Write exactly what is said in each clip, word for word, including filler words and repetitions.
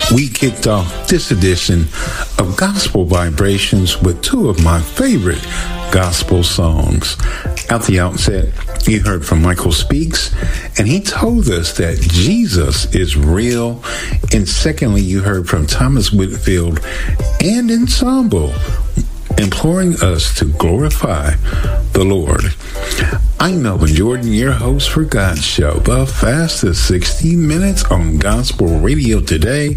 We kicked off this edition of Gospel Vibrations with two of my favorite gospel songs. At the outset, you heard from Michael Speaks, and he told us that Jesus is real. And secondly, you heard from Thomas Whitfield and Ensemble, imploring us to glorify the Lord. I'm Melvin Jordan, your host for God's Show, the fastest sixty minutes on gospel radio today.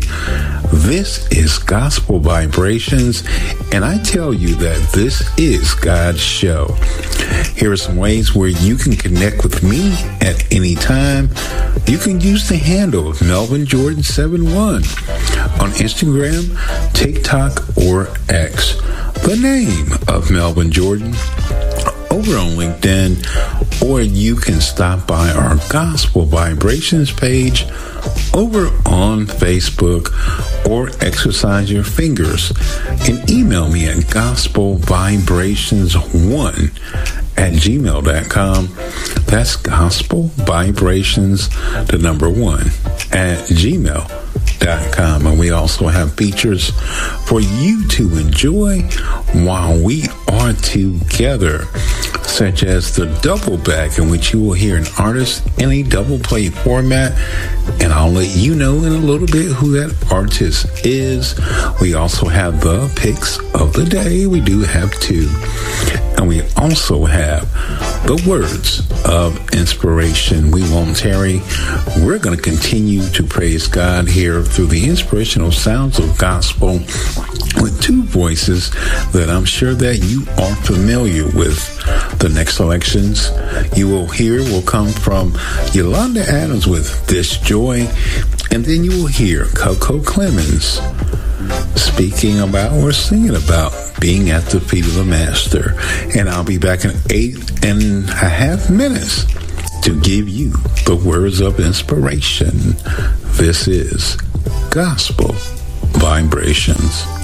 This is Gospel Vibrations, and I tell you that this is God's Show. Here are some ways where you can connect with me at any time. You can use the handle Melvin Jordan seventy-one on Instagram, TikTok, or X. The name of Melvin Jordan over on LinkedIn, or you can stop by our Gospel Vibrations page over on Facebook, or exercise your fingers and email me at gospel vibrations one at gmail dot com. That's gospel vibrations, the number one, at gmail dot com. And we also have features for you to enjoy while we are together, such as the double back, in which you will hear an artist in a double play format, and I'll let you know in a little bit who that artist is. We also have the picks of the day. We do have two. And we also have the words of inspiration. We won't tarry. We're going to continue to praise God here through the inspirational sounds of gospel with two voices that I'm sure that you are familiar with. The next selections you will hear will come from Yolanda Adams with This Joy, and then you will hear Coco Clemens speaking about or singing about being at the feet of the Master. And I'll be back in eight and a half minutes to give you the words of inspiration. This is Gospel Vibrations.